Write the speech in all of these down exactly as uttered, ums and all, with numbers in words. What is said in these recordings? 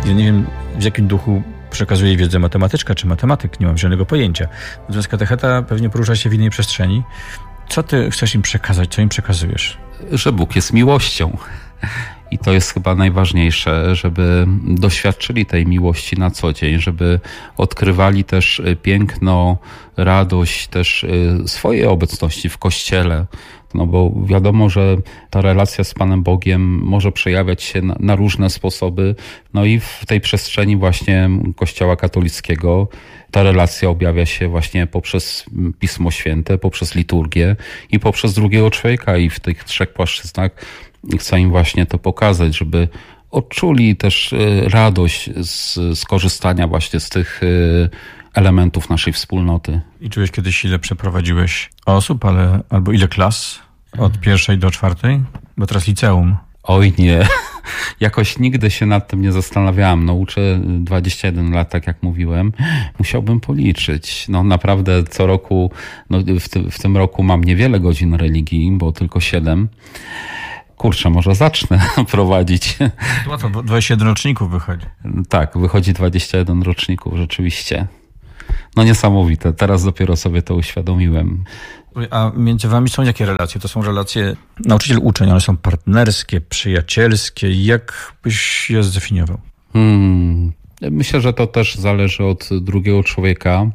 Ja nie wiem, w jakim duchu przekazuje wiedzę matematyczka czy matematyk, nie mam żadnego pojęcia. Natomiast katecheta pewnie porusza się w innej przestrzeni. Co ty chcesz im przekazać? Co im przekazujesz? Że Bóg jest miłością. I to jest chyba najważniejsze, żeby doświadczyli tej miłości na co dzień, żeby odkrywali też piękno, radość też swojej obecności w Kościele. No bo wiadomo, że ta relacja z Panem Bogiem może przejawiać się na, na różne sposoby. No i w tej przestrzeni właśnie Kościoła katolickiego ta relacja objawia się właśnie poprzez Pismo Święte, poprzez liturgię i poprzez drugiego człowieka. I w tych trzech płaszczyznach chcę im właśnie to pokazać, żeby odczuli też radość z, z korzystania właśnie z tych elementów naszej wspólnoty. I czułeś kiedyś, ile przeprowadziłeś osób, ale albo ile klas? Od pierwszej do czwartej? Bo teraz liceum. Oj nie, jakoś nigdy się nad tym nie zastanawiałem. No uczę dwadzieścia jeden lat, tak jak mówiłem. Musiałbym policzyć. No naprawdę co roku, no w, ty, w tym roku mam niewiele godzin religii, bo tylko siedem. Kurczę, może zacznę prowadzić. Łatwo, bo dwadzieścia jeden roczników wychodzi. Tak, wychodzi dwadzieścia jeden roczników, rzeczywiście. No niesamowite, teraz dopiero sobie to uświadomiłem. A między wami są jakie relacje? To są relacje nauczyciel-uczeń, one są partnerskie, przyjacielskie. Jak byś je zdefiniował? Hmm, myślę, że to też zależy od drugiego człowieka.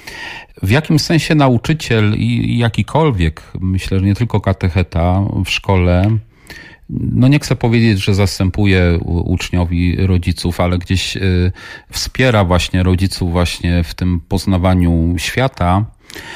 W jakim sensie nauczyciel i jakikolwiek, myślę, że nie tylko katecheta w szkole, no nie chcę powiedzieć, że zastępuje uczniowi rodziców, ale gdzieś wspiera właśnie rodziców właśnie w tym poznawaniu świata.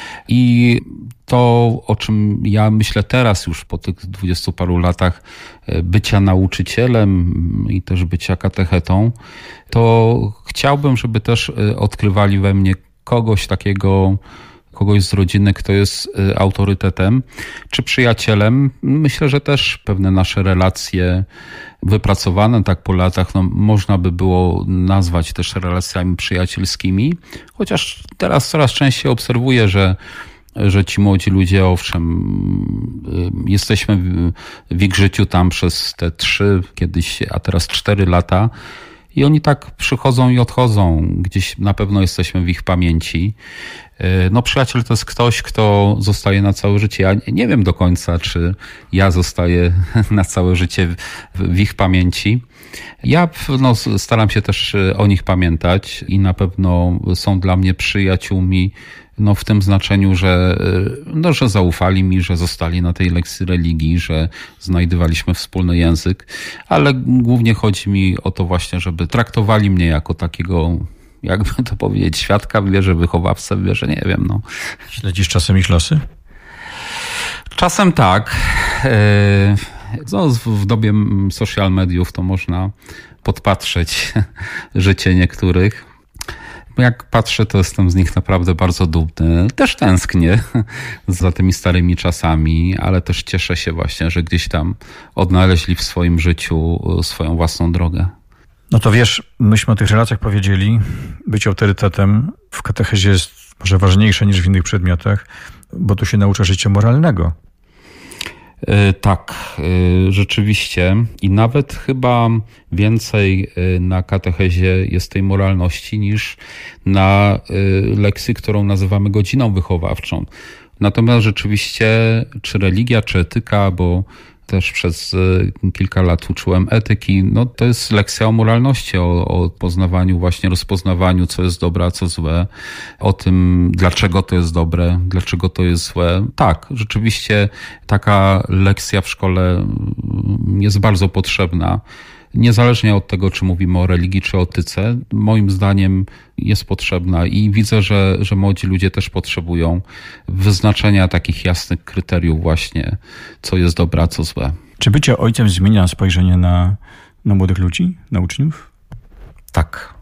I to, o czym ja myślę teraz już po tych dwudziestu paru latach bycia nauczycielem i też bycia katechetą, to chciałbym, żeby też odkrywali we mnie kogoś takiego, kogoś z rodziny, kto jest autorytetem czy przyjacielem. Myślę, że też pewne nasze relacje wypracowane tak po latach, no, można by było nazwać też relacjami przyjacielskimi, chociaż teraz coraz częściej obserwuję, że że ci młodzi ludzie, owszem, jesteśmy w ich życiu tam przez te trzy, kiedyś, a teraz cztery lata i oni tak przychodzą i odchodzą. Gdzieś na pewno jesteśmy w ich pamięci. No przyjaciel to jest ktoś, kto zostaje na całe życie. Ja nie wiem do końca, czy ja zostaję na całe życie w ich pamięci. Ja no, staram się też o nich pamiętać i na pewno są dla mnie przyjaciółmi, no w tym znaczeniu, że, no, że zaufali mi, że zostali na tej lekcji religii, że znajdowaliśmy wspólny język, ale głównie chodzi mi o to właśnie, żeby traktowali mnie jako takiego, jakby to powiedzieć, świadka w wierze, wychowawcę w wierze, nie wiem. No. Śledzisz czasem ich losy? Czasem tak. No, w dobie social mediów to można podpatrzeć życie niektórych. Jak patrzę, to jestem z nich naprawdę bardzo dumny. Też tęsknię za tymi starymi czasami, ale też cieszę się właśnie, że gdzieś tam odnaleźli w swoim życiu swoją własną drogę. No to wiesz, myśmy o tych relacjach powiedzieli. Być autorytetem w katechezie jest może ważniejsze niż w innych przedmiotach, bo tu się naucza życia moralnego. Tak, rzeczywiście. I nawet chyba więcej na katechezie jest tej moralności niż na lekcji, którą nazywamy godziną wychowawczą. Natomiast rzeczywiście, czy religia, czy etyka, bo też przez kilka lat uczyłem etyki, no to jest lekcja o moralności, o, o poznawaniu, właśnie rozpoznawaniu, co jest dobre, a co złe, o tym, dlaczego to jest dobre, dlaczego to jest złe. Tak, rzeczywiście taka lekcja w szkole jest bardzo potrzebna. Niezależnie od tego, czy mówimy o religii, czy o etyce, moim zdaniem jest potrzebna i widzę, że, że młodzi ludzie też potrzebują wyznaczenia takich jasnych kryteriów właśnie, co jest dobre, a co złe. Czy bycie ojcem zmienia spojrzenie na, na młodych ludzi, na uczniów? Tak.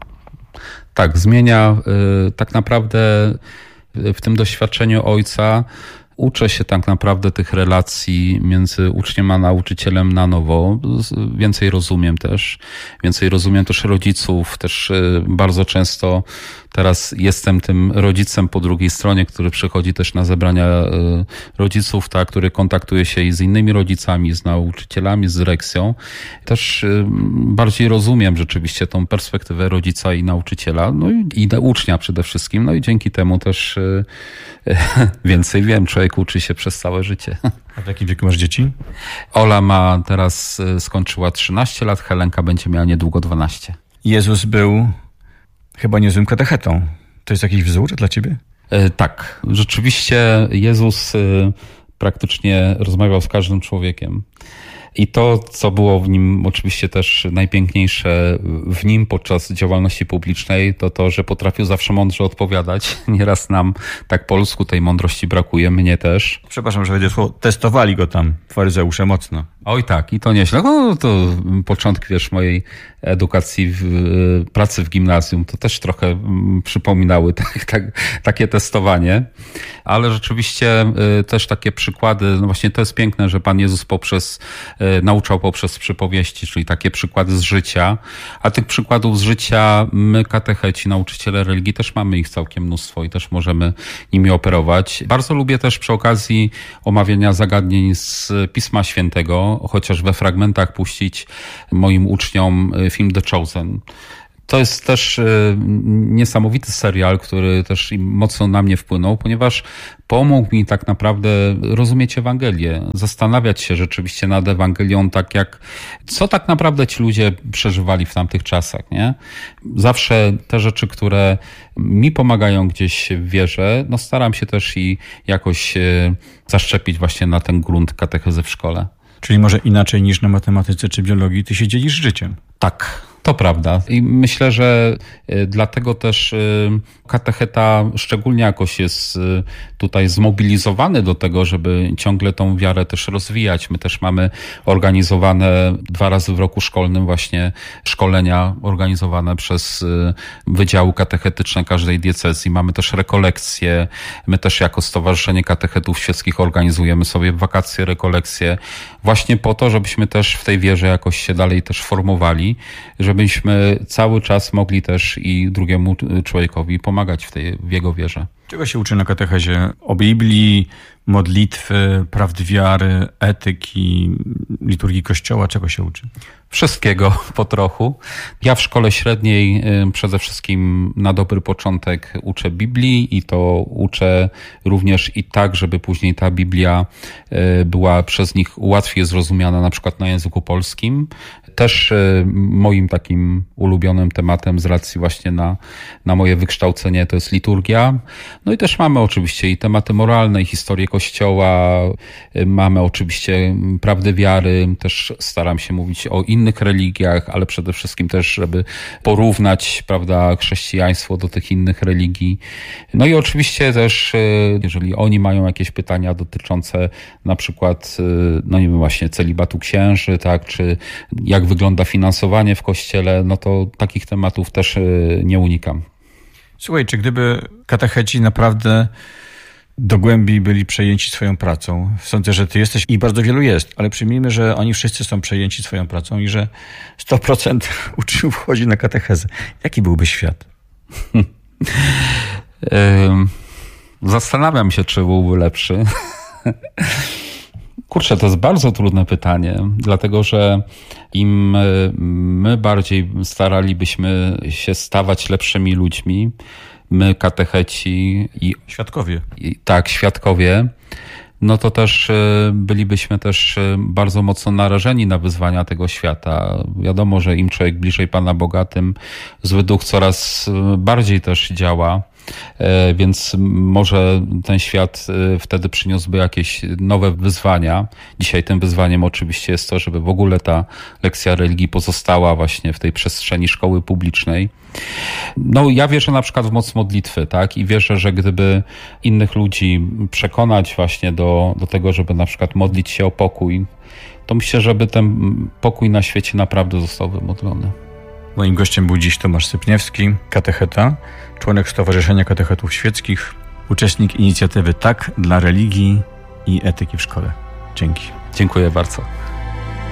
Tak, zmienia. Tak naprawdę w tym doświadczeniu ojca uczę się tak naprawdę tych relacji między uczniem a nauczycielem na nowo. Więcej rozumiem też. Więcej rozumiem też rodziców. Też bardzo często teraz jestem tym rodzicem po drugiej stronie, który przychodzi też na zebrania rodziców, tak, który kontaktuje się i z innymi rodzicami, z nauczycielami, z dyrekcją. Też bardziej rozumiem rzeczywiście tą perspektywę rodzica i nauczyciela, no i, i ucznia przede wszystkim. No i dzięki temu też więcej wiem. Człowiek uczy się przez całe życie. A w jakim wieku masz dzieci? Ola ma teraz, skończyła trzynaście lat, Helenka będzie miała niedługo dwanaście. Jezus był chyba niezłym katechetą. To jest jakiś wzór dla ciebie? E, tak. Rzeczywiście Jezus e, praktycznie rozmawiał z każdym człowiekiem. I to, co było w nim oczywiście też najpiękniejsze w nim podczas działalności publicznej, to to, że potrafił zawsze mądrze odpowiadać. Nieraz nam tak po ludzku tej mądrości brakuje, mnie też. Przepraszam, że będzie słowo, testowali go tam, faryzeusze, mocno. Oj tak, i to nieźle. No to początki, wiesz, mojej edukacji, w, pracy w gimnazjum, to też trochę przypominały tak, tak, takie testowanie. Ale rzeczywiście też takie przykłady, no właśnie to jest piękne, że Pan Jezus poprzez, nauczał poprzez przypowieści, czyli takie przykłady z życia. A tych przykładów z życia my, katecheci, nauczyciele religii, też mamy ich całkiem mnóstwo i też możemy nimi operować. Bardzo lubię też przy okazji omawiania zagadnień z Pisma Świętego, chociaż we fragmentach puścić moim uczniom film The Chosen. To jest też niesamowity serial, który też mocno na mnie wpłynął, ponieważ pomógł mi tak naprawdę rozumieć Ewangelię, zastanawiać się rzeczywiście nad Ewangelią, tak jak, co tak naprawdę ci ludzie przeżywali w tamtych czasach, nie? Zawsze te rzeczy, które mi pomagają gdzieś w wierze, no staram się też i jakoś zaszczepić właśnie na ten grunt katechezy w szkole. Czyli może inaczej niż na matematyce czy biologii, ty się dzielisz życiem. Tak, to prawda. I myślę, że dlatego też katecheta szczególnie jakoś jest tutaj zmobilizowany do tego, żeby ciągle tą wiarę też rozwijać. My też mamy organizowane dwa razy w roku szkolnym właśnie szkolenia organizowane przez wydziały katechetyczne każdej diecezji. Mamy też rekolekcje. My też jako Stowarzyszenie Katechetów Świeckich organizujemy sobie wakacje, rekolekcje właśnie po to, żebyśmy też w tej wierze jakoś się dalej też formowali, żebyśmy cały czas mogli też i drugiemu człowiekowi pomagać w, tej, w jego wierze. Czego się uczy na katechezie? O Biblii, modlitwy, prawd wiary, etyki, liturgii Kościoła? Czego się uczy? Wszystkiego po trochu. Ja w szkole średniej przede wszystkim na dobry początek uczę Biblii i to uczę również i tak, żeby później ta Biblia była przez nich łatwiej zrozumiana, na przykład na języku polskim. Też moim takim ulubionym tematem z racji właśnie na, na moje wykształcenie to jest liturgia. No i też mamy oczywiście i tematy moralne, i historię Kościoła, mamy oczywiście prawdę wiary, też staram się mówić o innych religiach, ale przede wszystkim też, żeby porównać, prawda, chrześcijaństwo do tych innych religii. No i oczywiście też, jeżeli oni mają jakieś pytania dotyczące na przykład, no nie wiem, właśnie celibatu księży, tak, czy jak wygląda finansowanie w Kościele, no to takich tematów też nie unikam. Słuchaj, czy gdyby katecheci naprawdę do głębi byli przejęci swoją pracą, sądzę, że ty jesteś i bardzo wielu jest, ale przyjmijmy, że oni wszyscy są przejęci swoją pracą i że sto procent uczniów wchodzi na katechezę. Jaki byłby świat? Zastanawiam się, czy byłby lepszy. Kurczę, to jest bardzo trudne pytanie, dlatego że im my bardziej staralibyśmy się stawać lepszymi ludźmi, my katecheci i... Świadkowie. I, tak, świadkowie, no to też bylibyśmy też bardzo mocno narażeni na wyzwania tego świata. Wiadomo, że im człowiek bliżej Pana Boga, tym zły duch coraz bardziej też działa. Więc może ten świat wtedy przyniósłby jakieś nowe wyzwania. Dzisiaj tym wyzwaniem oczywiście jest to, żeby w ogóle ta lekcja religii pozostała właśnie w tej przestrzeni szkoły publicznej. No ja wierzę na przykład w moc modlitwy, tak? I wierzę, że gdyby innych ludzi przekonać właśnie do, do tego, żeby na przykład modlić się o pokój, to myślę, żeby ten pokój na świecie naprawdę został wymodlony. Moim gościem był dziś Tomasz Sypniewski, katecheta, członek Stowarzyszenia Katechetów Świeckich. uczestnik inicjatywy Tak dla religii i etyki w szkole. Dzięki. Dziękuję bardzo.